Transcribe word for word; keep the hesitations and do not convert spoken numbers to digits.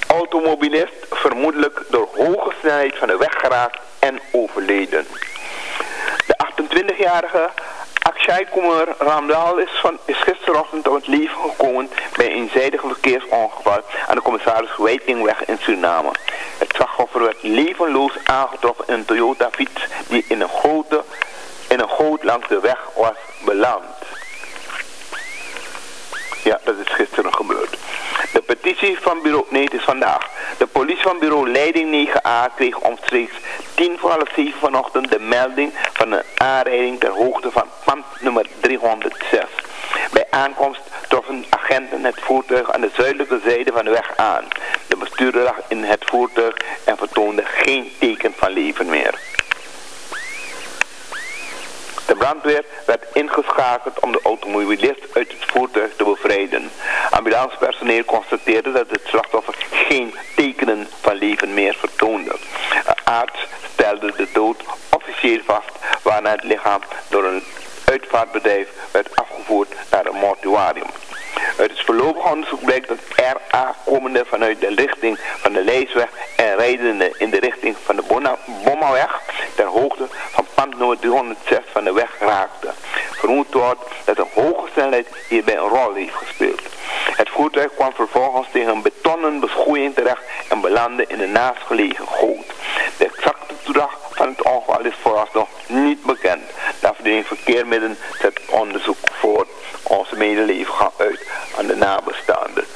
automobilist vermoedelijk door hoge snelheid van de weg geraakt en overleden. De achtentwintigjarige Akshay Kumar Ramdal is, van, is gisterochtend om het leven gekomen bij een zijdig verkeersongeval aan de commissaris Wijtingweg in Suriname. Het slachtoffer werd levenloos aangetroffen in een Toyota fiets die in een, grote, in een goot langs de weg was beland. Ja, dat is gisteren gebeurd. De petitie van bureau, nee het is vandaag. De politie van bureau Leiding negen A kreeg omstreeks tien voor half zeven vanochtend de melding van een aanrijding ter hoogte van pand nummer driehonderdzes. Bij aankomst troffen agenten het voertuig aan de zuidelijke zijde van de weg aan. De bestuurder lag in het voertuig en vertoonde geen teken van leven meer. De brandweer werd ingeschakeld om de automobilist uit het voertuig te bevrijden. Ambulancepersoneel constateerde dat het slachtoffer geen tekenen van leven meer vertoonde. Een arts stelde de dood officieel vast, waarna het lichaam door een uitvaartbedrijf werd afgevoerd naar een mortuarium. Uit het voorlopig onderzoek blijkt dat R A komende vanuit de richting van de Leisweg en rijdende in de richting van de Bommaweg ter hoogte van pand nummer driehonderdzes van de weg raakte. Vermoed wordt dat een hoge snelheid hierbij een rol heeft gespeeld. Het voertuig kwam vervolgens tegen een betonnen beschoeiing terecht en belandde in de naastgelegen goot. De exacte toedracht van het ongeval is vooralsnog niet bekend. De afdeling verkeermiddelen zet onderzoek voor. Onze medeleven gaan uit aan de nabestaanden.